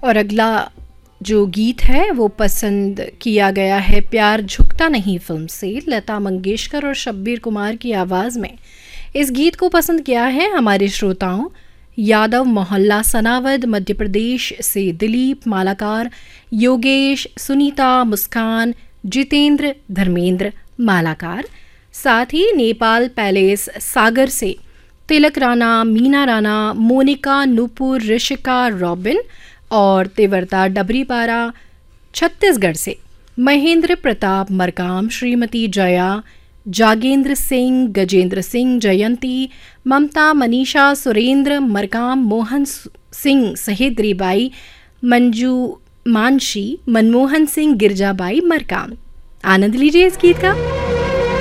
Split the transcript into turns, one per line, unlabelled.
और अगला जो गीत है वो पसंद किया गया है प्यार झुकता नहीं फिल्म से, लता मंगेशकर और शब्बीर कुमार की आवाज़ में। इस गीत को पसंद किया है हमारे श्रोताओं यादव मोहल्ला सनावद मध्य प्रदेश से दिलीप, मालाकार, योगेश, सुनीता, मुस्कान, जितेंद्र, धर्मेंद्र, मालाकार। साथ ही नेपाल पैलेस सागर से तिलक राणा, मीना राणा, मोनिका, नूपुर, ऋषिका, रॉबिन और तिवर्ता डबरीपारा छत्तीसगढ़ से महेंद्र प्रताप मरकाम, श्रीमती जया, जागेंद्र सिंह, गजेंद्र सिंह, जयंती, ममता, मनीषा, सुरेंद्र मरकाम, मोहन सिंह सहेद्री बाई, मंजू मानशी, मनमोहन सिंह, गिरजाबाई मरकाम। आनंद लीजिए इस गीत का।